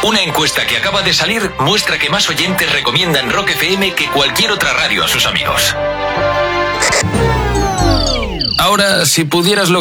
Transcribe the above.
Una encuesta que acaba de salir muestra que más oyentes recomiendan Rock FM que cualquier otra radio a sus amigos. Ahora, si pudieras lograr